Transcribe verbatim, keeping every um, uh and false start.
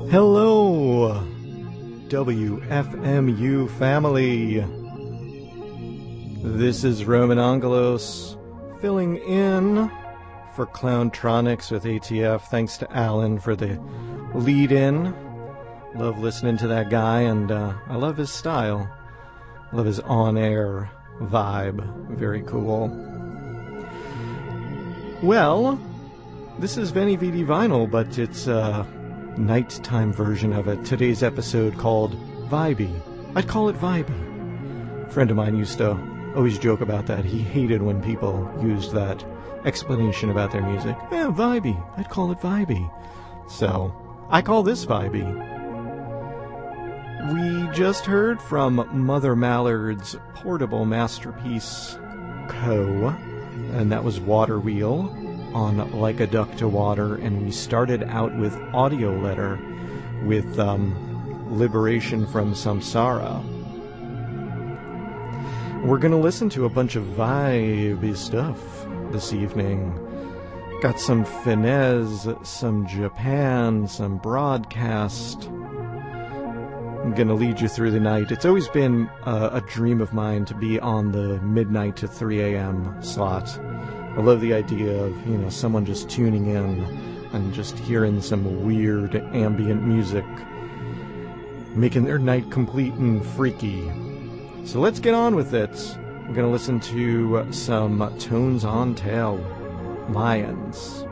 Hello, W F M U family. This is Roman Angelos filling in for Clowntronics with A T F. Thanks to Alan for the lead-in. Love listening to that guy, and uh, I love his style. I love his on-air vibe. Very cool. Well, this is Veni Vidi Vinyl, but it's a nighttime version of it. Today's episode called Vibey. I'd call it Vibey. A friend of mine used to always joke about that. He hated when people used that explanation about their music. Yeah, Vibey. I'd call it Vibey. So, I call this Vibey. We just heard from Mother Mallard's portable masterpiece, Co., and that was Water Wheel on Like a Duck to Water, and we started out with Audio Letter with um, Liberation from Samsara. We're going to listen to a bunch of vibey stuff this evening. Got some finesse, some Japan, some broadcast. I'm going to lead you through the night. It's always been uh, a dream of mine to be on the midnight to three a.m. slot. I love the idea of, you know, someone just tuning in and just hearing some weird ambient music, making their night complete and freaky. So let's get on with it. I'm going to listen to some Tones on Tail, Lions.